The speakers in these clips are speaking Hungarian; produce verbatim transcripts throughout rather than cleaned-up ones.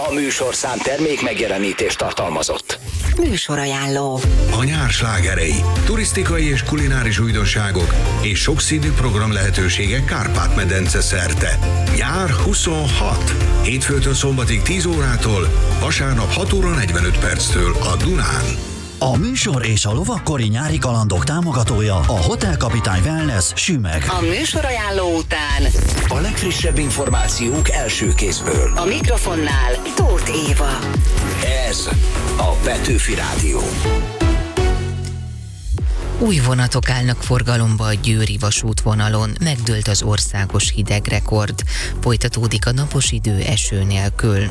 A műsorszám termék megjelenítést tartalmazott. Műsorajánló. A nyár slágerei, turisztikai és kulináris újdonságok és sokszínű program lehetőségek Kárpát-medence szerte. Nyár huszonhat. Hétfőtől szombatig tíz órától, vasárnap hat óra negyvenöt perctől a Dunán. A műsor és a lovakkori nyári kalandok támogatója a Hotel Kapitány Wellness Sümeg. A műsorajánló után A legfrissebb információk első kézből. a mikrofonnál Tóth Éva. Ez a Petőfi Rádió. Új vonatok állnak forgalomba a győri vasútvonalon, megdőlt az országos hidegrekord. Folytatódik a napos idő eső nélkül.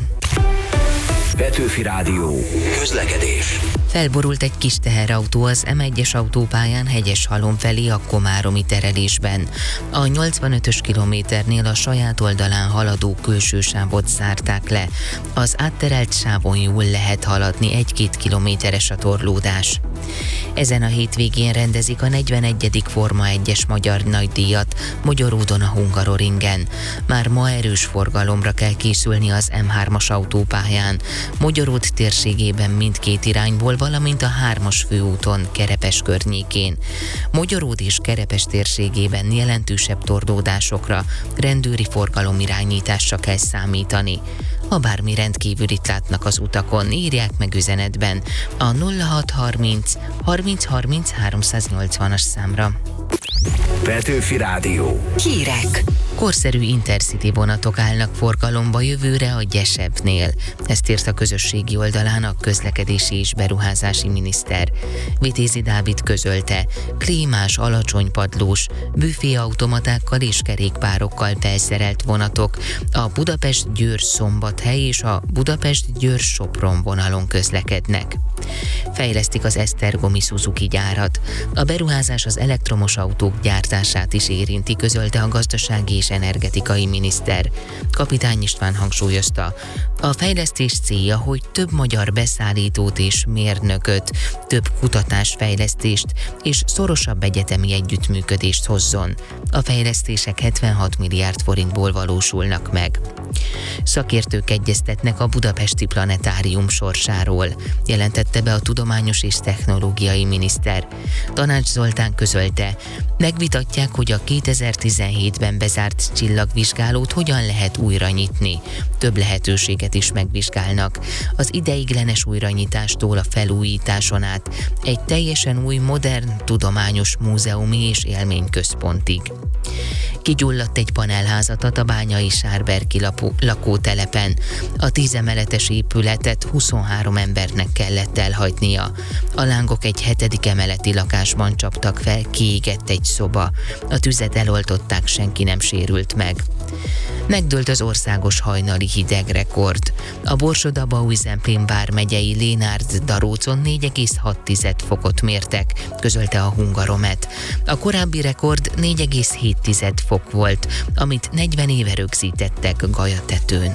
Petőfi Rádió. Közlekedés. Felborult egy kis teherautó az em egyes autópályán Hegyeshalom felé a komáromi terelésben. A nyolcvanötös kilométernél a saját oldalán haladó külső sávot zárták le. Az átterelt sávon jól lehet haladni, egy-két kilométeres a torlódás. Ezen a hétvégén rendezik a negyvenegyedik Forma egyes magyar nagydíjat Magyaródon a Hungaroringen. Már ma erős forgalomra kell készülni az em hármas autópályán, Magyaród térségében mindkét irányból, valamint a hármas főúton Kerepes környékén. Magyaród és Kerepes térségében jelentősebb torlódásokra, rendőri forgalomirányításra kell számítani. Ha bármi rendkívülit látnak az utakon, írják meg üzenetben a nulla hat harminc harminc harminc háromszáznyolcvanas számra. Petőfi Rádió. Hírek. Korszerű Intercity vonatok állnak forgalomba jövőre a Gyesebbnél. Ezt írt a közösségi oldalán a közlekedési és beruházási miniszter. Vitézi Dávid közölte, klímás, alacsonypadlós, büféautomatákkal és kerékpárokkal felszerelt vonatok a Budapest-Győr-Szombathely és a Budapest-Győr-Sopron vonalon közlekednek. Fejlesztik az esztergomi Suzuki gyárat. A beruházás az elektromos autók gyártását is érinti, közölte a gazdasági és energetikai miniszter. Kapitány István hangsúlyozta, a fejlesztés célja, hogy több magyar beszállítót és mérnököt, több kutatásfejlesztést és szorosabb egyetemi együttműködést hozzon. A fejlesztések hetvenhat milliárd forintból valósulnak meg. Szakértők egyeztetnek a budapesti planetárium sorsáról, jelentette be a tudományos és technológiai miniszter. Tanács Zoltán közölte, megvitatják, hogy a kétezer-tizenhétben bezárt csillagvizsgálót hogyan lehet újra nyitni. Több lehetőséget is megvizsgálnak. Az ideiglenes újranyitástól a felújításon át egy teljesen új, modern, tudományos múzeumi és élményközpontig. Kigyulladt egy panelházat a bányai Sárberki lakótelepen. A tízemeletes épületet huszonhárom embernek kellett elhagynia. A lángok egy hetedik emeleti lakásban csaptak fel, kiégett egy szoba. A tüzet eloltották, senki nem sérült meg. Megdőlt az országos hajnali hidegrekord. A Borsod-Abaúj-Zemplén vármegyei Lénárd-Darócon négy egész hat fokot mértek, közölte a Hungaromet. A korábbi rekord négy egész hét fok volt, amit negyven éve rögzítettek Gajatetőn.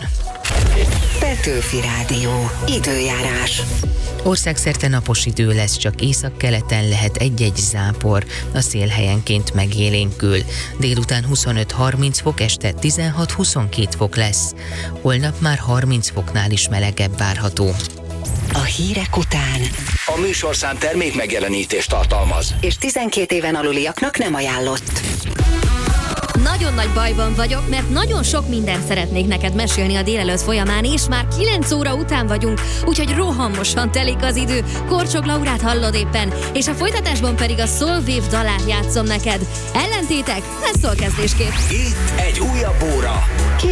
Petőfi Rádió. Időjárás. Országszerte napos idő lesz, csak északkeleten lehet egy-egy zápor, a szél helyenként megélénkül. Délután huszonöt-harminc fok, este tizenhat-huszonkét fok lesz. Holnap már harminc foknál is melegebb várható. A hírek után A műsorszám termék megjelenítést tartalmaz. és tizenkét éven aluliaknak nem ajánlott. Nagyon nagy bajban vagyok, mert nagyon sok mindent szeretnék neked mesélni a délelőtt folyamán, és már kilenc óra után vagyunk, úgyhogy rohamosan telik az idő. Korcsog Laurát hallod éppen, és a folytatásban pedig a Solvév dalát játszom neked. Ellentétek, ez szól kezdésképp. Itt egy újabb óra.